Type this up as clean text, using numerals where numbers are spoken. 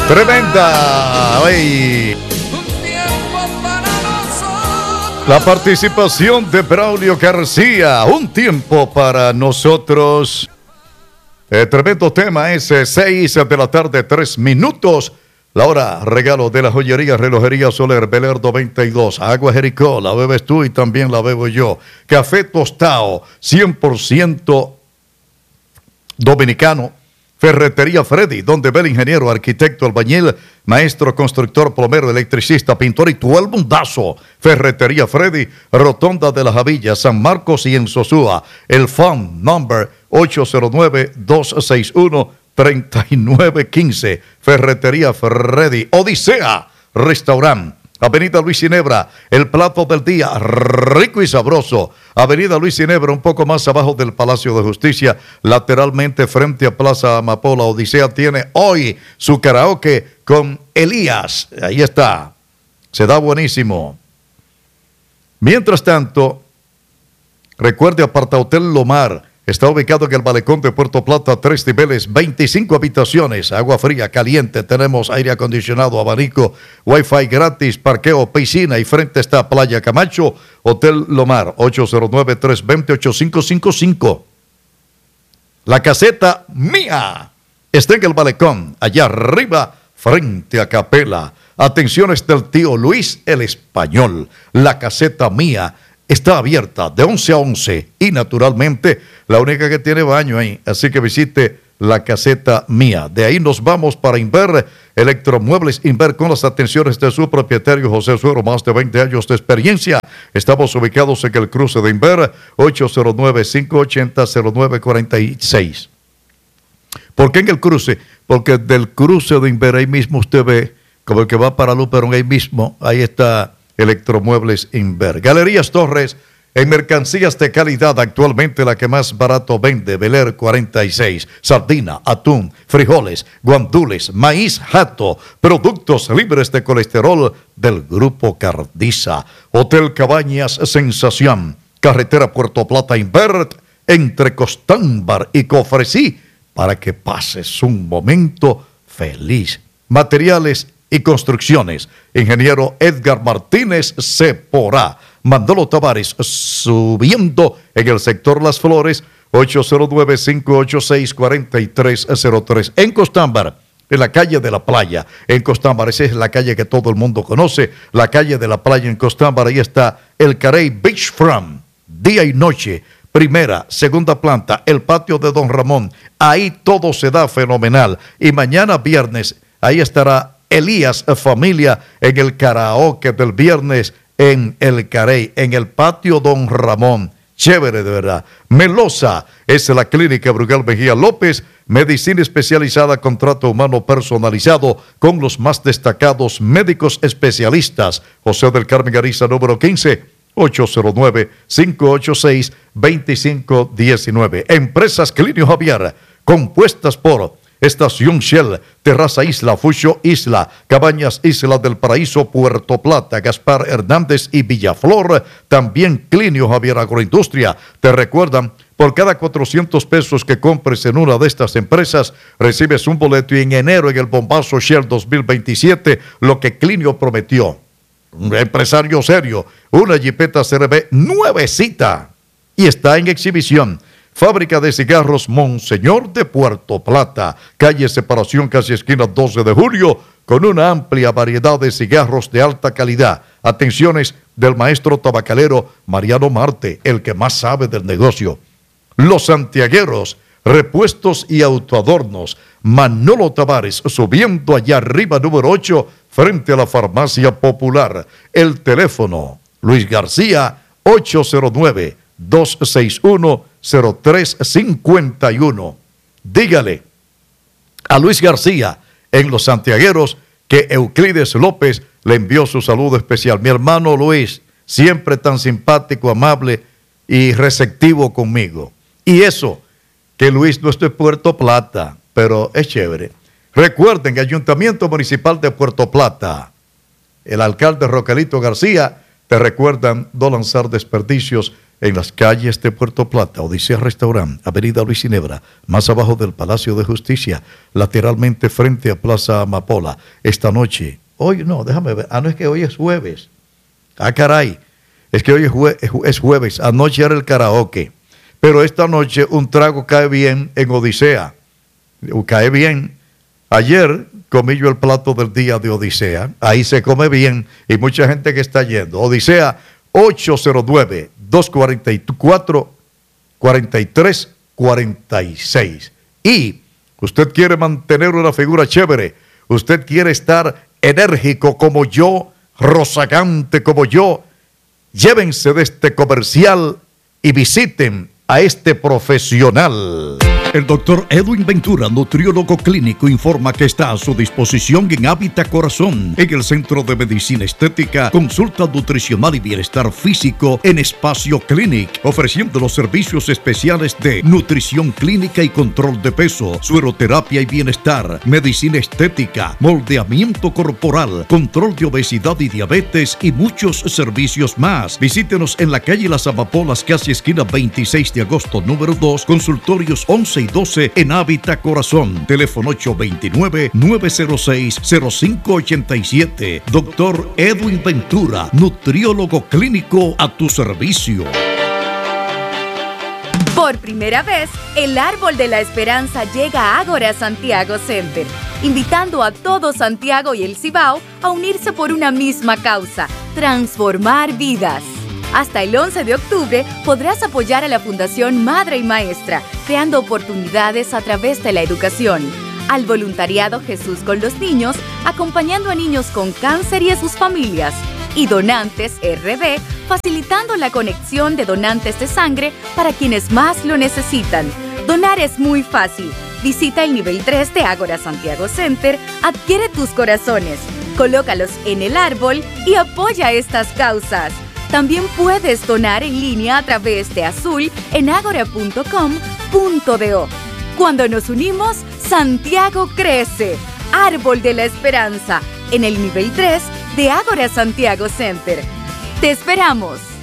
Tremenda. ¡Ay! La participación de Braulio García. Un tiempo para nosotros. Tremendo tema ese. 6 de la tarde, 3 minutos. La hora regalo de la joyería Relojería Soler Belerdo 22. Agua Jericó, la bebes tú y también la bebo yo. Café tostado, 100% dominicano. Ferretería Freddy, donde ve el ingeniero, arquitecto, albañil, maestro, constructor, plomero, electricista, pintor y todo el mundazo. Ferretería Freddy, Rotonda de la Javilla, San Marcos y en Sosúa. El phone number 809-261-3915. Ferretería Freddy. Odisea Restaurant. Avenida Luis Ginebra, el plato del día, rico y sabroso. Avenida Luis Ginebra, un poco más abajo del Palacio de Justicia, lateralmente frente a Plaza Amapola. Odisea tiene hoy su karaoke con Elías. Ahí está, se da buenísimo. Mientras tanto, recuerde Apartahotel Lomar. Está ubicado en el malecón de Puerto Plata, 3 niveles, 25 habitaciones, agua fría, caliente, tenemos aire acondicionado, abanico, wifi gratis, parqueo, piscina y frente está Playa Camacho. Hotel Lomar, 809-320-8555. La caseta mía está en el malecón, allá arriba, frente a Capela. Atenciones del tío Luis el Español. La caseta mía está abierta de 11 a 11 y naturalmente la única que tiene baño ahí. Así que visite la caseta mía. De ahí nos vamos para Inver, Electromuebles Inver, con las atenciones de su propietario José Suero, más de 20 años de experiencia. Estamos ubicados en el cruce de Inver, 809-580-0946. ¿Por qué en el cruce? Porque del cruce de Inver, ahí mismo usted ve, como el que va para Luperón, ahí mismo, ahí está Electromuebles Inver. Galerías Torres, en mercancías de calidad, actualmente la que más barato vende, Beler 46, sardina, atún, frijoles, guandules, maíz jato, productos libres de colesterol del Grupo Cardiza. Hotel Cabañas Sensación, carretera Puerto Plata Inver, entre Costámbar y Cofresí, para que pases un momento feliz. Materiales y construcciones, ingeniero Edgar Martínez Cepora. Manolo Tavares, subiendo en el sector Las Flores, 809-586-4303. En Costámbar, en la calle de la playa, en Costámbar, esa es la calle que todo el mundo conoce, la calle de la playa en Costámbar. Ahí está el Carey Beachfront, día y noche, primera, segunda planta, el patio de Don Ramón. Ahí todo se da fenomenal. Y mañana viernes, ahí estará Elías Familia en el karaoke del viernes en el Carey, en el patio Don Ramón. Chévere, de verdad. Melosa es la clínica Brugal Mejía López, medicina especializada, contrato humano personalizado con los más destacados médicos especialistas. José del Carmen Gariza, número 15, 809-586-2519. Empresas Clinio Javier, compuestas por Estación Shell, Terraza Isla, Fucho Isla, Cabañas Isla del Paraíso, Puerto Plata, Gaspar Hernández y Villaflor. También Clinio Javier Agroindustria. Te recuerdan, por cada 400 pesos que compres en una de estas empresas, recibes un boleto y en enero en el bombazo Shell 2027, lo que Clinio prometió. Un empresario serio, una Jeepeta CRB nuevecita y está en exhibición. Fábrica de cigarros Monseñor de Puerto Plata, calle Separación, casi esquina 12 de julio, con una amplia variedad de cigarros de alta calidad. Atenciones del maestro tabacalero Mariano Marte, el que más sabe del negocio. Los Santiagueros, repuestos y autoadornos. Manolo Tavares, subiendo allá arriba, número 8, frente a la Farmacia Popular. El teléfono, Luis García, 809-261-0351. Dígale a Luis García en Los Santiagueros que Euclides López le envió su saludo especial. Mi hermano Luis, siempre tan simpático, amable y receptivo conmigo. Y eso, que Luis no es de Puerto Plata, pero es chévere. Recuerden, Ayuntamiento Municipal de Puerto Plata, el alcalde Roquelito García, te recuerdan no lanzar desperdicios en las calles de Puerto Plata, Odisea Restaurant, Avenida Luis Ginebra, más abajo del Palacio de Justicia, lateralmente frente a Plaza Amapola. Esta noche, hoy no, déjame ver, no es que hoy es jueves. Caray, es que hoy es jueves, anoche era el karaoke, pero esta noche un trago cae bien en Odisea, cae bien. Ayer comí yo el plato del día de Odisea, ahí se come bien y mucha gente que está yendo. Odisea 809-244-4346. Y usted quiere mantener una figura chévere, usted quiere estar enérgico como yo, rozagante como yo, llévense de este comercial y visiten a este profesional. El doctor Edwin Ventura, nutriólogo clínico, informa que está a su disposición en Hábitat Corazón, en el Centro de Medicina Estética, consulta nutricional y bienestar físico en Espacio Clinic, ofreciendo los servicios especiales de nutrición clínica y control de peso, sueroterapia y bienestar, medicina estética, moldeamiento corporal, control de obesidad y diabetes y muchos servicios más. Visítenos en la calle Las Amapolas, casi esquina 26 de agosto, número 2, consultorios 11 y 12 en Hábitat Corazón. Teléfono 829-906-0587. Doctor Edwin Ventura, nutriólogo clínico a tu servicio. Por primera vez, el Árbol de la Esperanza llega a Ágora Santiago Center, invitando a todo Santiago y el Cibao a unirse por una misma causa: transformar vidas. Hasta el 11 de octubre podrás apoyar a la Fundación Madre y Maestra, creando oportunidades a través de la educación, al voluntariado Jesús con los niños, acompañando a niños con cáncer y a sus familias, y Donantes RD, facilitando la conexión de donantes de sangre para quienes más lo necesitan. Donar es muy fácil. Visita el nivel 3 de Ágora Santiago Center, adquiere tus corazones, colócalos en el árbol y apoya estas causas. También puedes donar en línea a través de Azul en agora.com.do. Cuando nos unimos, Santiago crece. Árbol de la Esperanza, en el nivel 3 de Ágora Santiago Center. ¡Te esperamos!